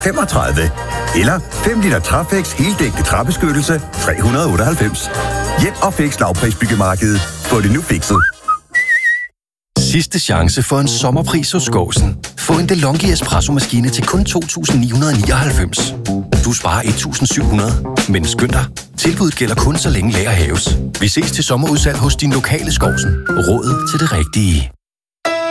35. Eller 5 liter Trafex heldækkende træbeskyttelse 398. Hjem og Fix lavprisbyggemarkedet. Få det nu fikset. Sidste chance for en sommerpris hos Gåsen. Få en DeLonghi espresso-maskine til kun 2.999. Du sparer 1.700. Men skynd dig. Tilbuddet gælder kun så længe lager haves. Vi ses til sommerudsalg hos din lokale Skovsen. Rådet til det rigtige.